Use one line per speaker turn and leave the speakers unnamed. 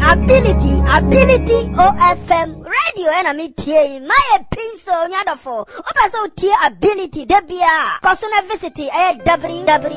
ability OFM radio and I'm here. My pencil, nyadofo. Opa so ability, debia. Kosuna visit www